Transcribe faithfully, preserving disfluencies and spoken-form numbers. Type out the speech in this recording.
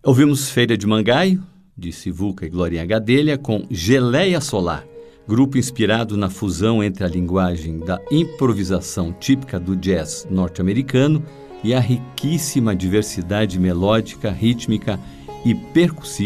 Ouvimos Feira de Mangaio, de Sivuca e Glorinha Gadelha, com Geleia Solar, grupo inspirado na fusão entre a linguagem da improvisação típica do jazz norte-americano e a riquíssima diversidade melódica, rítmica e percussiva